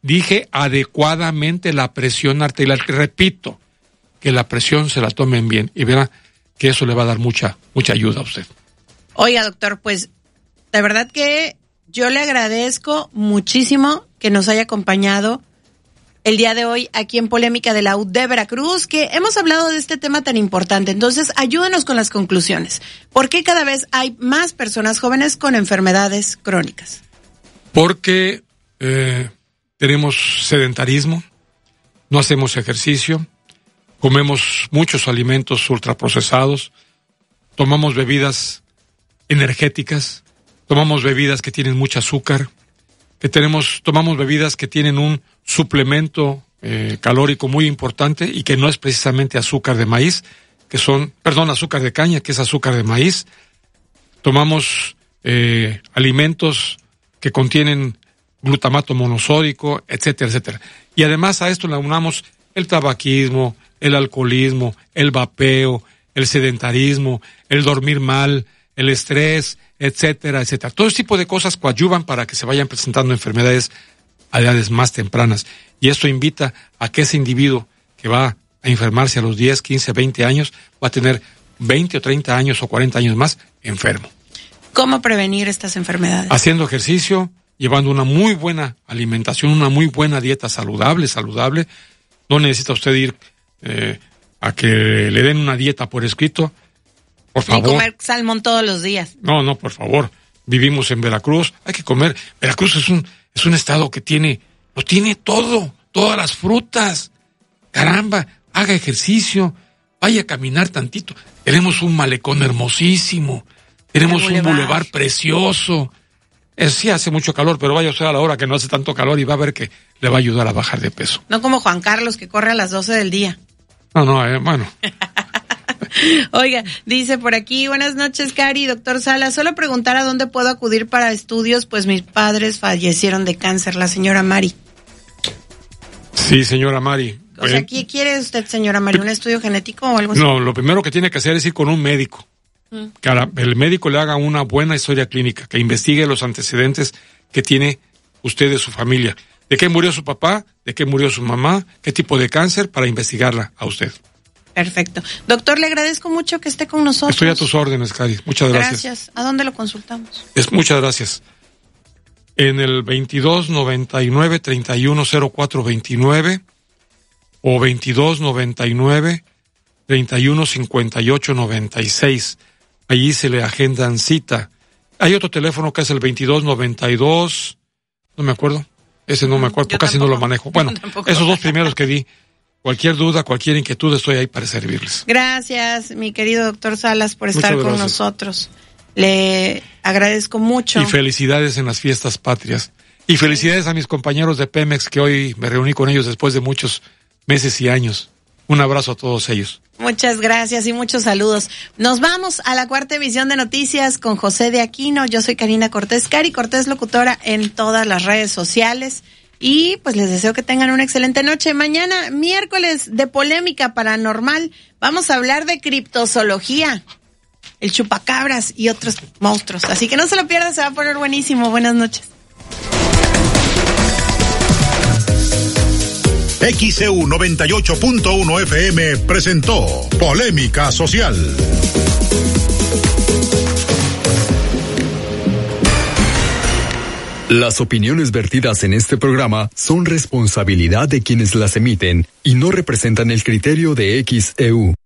Dije adecuadamente la presión arterial. Repito, que la presión se la tomen bien y verá que eso le va a dar mucha ayuda a usted. Oiga, doctor, pues de verdad que yo le agradezco muchísimo que nos haya acompañado el día de hoy aquí en Polémica de la UD de Veracruz, que hemos hablado de este tema tan importante. Entonces, ayúdenos con las conclusiones. ¿Por qué cada vez hay más personas jóvenes con enfermedades crónicas? Porque tenemos sedentarismo, no hacemos ejercicio, comemos muchos alimentos ultraprocesados, tomamos bebidas energéticas, tomamos bebidas que tienen mucho azúcar, tomamos bebidas que tienen un suplemento calórico muy importante y que no es precisamente azúcar de maíz, azúcar de caña, que es azúcar de maíz. Tomamos alimentos que contienen glutamato monosódico, etcétera, etcétera. Y además a esto le aunamos el tabaquismo, el alcoholismo, el vapeo, el sedentarismo, el dormir mal, el estrés, etcétera, etcétera. Todo ese tipo de cosas coadyuvan para que se vayan presentando enfermedades a edades más tempranas. Y esto invita a que ese individuo que va a enfermarse a los 10, 15, 20 años va a tener 20 o 30 años o 40 años más enfermo. ¿Cómo prevenir estas enfermedades? Haciendo ejercicio, llevando una muy buena alimentación, una muy buena dieta saludable. No necesita usted ir a que le den una dieta por escrito. Por favor. Ni comer salmón todos los días. No, por favor. Vivimos en Veracruz, hay que comer. Veracruz es un estado que lo tiene todo, todas las frutas. Caramba, haga ejercicio, vaya a caminar tantito. Tenemos un malecón hermosísimo, tenemos un bulevar precioso. Sí hace mucho calor, pero vaya usted a la hora que no hace tanto calor y va a ver que le va a ayudar a bajar de peso. No como Juan Carlos, que corre a las 12 del día. Bueno. Oiga, dice por aquí, buenas noches, Cari, doctor Salas, solo preguntar a dónde puedo acudir para estudios, pues mis padres fallecieron de cáncer, la señora Mari. Sí, señora Mari. O sea, ¿qué quiere usted, señora Mari? ¿Un estudio genético o algo así? No, lo primero que tiene que hacer es ir con un médico. Que el médico le haga una buena historia clínica, que investigue los antecedentes que tiene usted de su familia. ¿De qué murió su papá? ¿De qué murió su mamá? ¿Qué tipo de cáncer? Para investigarla a usted. Perfecto. Doctor, le agradezco mucho que esté con nosotros. Estoy a tus órdenes, Cari. Muchas gracias. Gracias. ¿A dónde lo consultamos? Muchas gracias. En el 2299-310429 o 2299-315896. Allí se le agendan cita. Hay otro teléfono que es el 2292, no me acuerdo. Ese no me acuerdo, porque casi no lo manejo. Bueno, esos dos primeros que di. Cualquier duda, cualquier inquietud, estoy ahí para servirles. Gracias, mi querido doctor Salas, por estar con nosotros. Le agradezco mucho. Y felicidades en las fiestas patrias. Y felicidades a mis compañeros de Pemex, que hoy me reuní con ellos después de muchos meses y años. Un abrazo a todos ellos. Muchas gracias y muchos saludos. Nos vamos a la cuarta emisión de Noticias con José de Aquino. Yo soy Karina Cortés, Cari Cortés, locutora en todas las redes sociales. Y pues les deseo que tengan una excelente noche. Mañana, miércoles de Polémica Paranormal, vamos a hablar de criptozoología, el chupacabras y otros monstruos. Así que no se lo pierdan, se va a poner buenísimo. Buenas noches. XEU 98.1 FM presentó Polémica Social. Las opiniones vertidas en este programa son responsabilidad de quienes las emiten y no representan el criterio de XEU.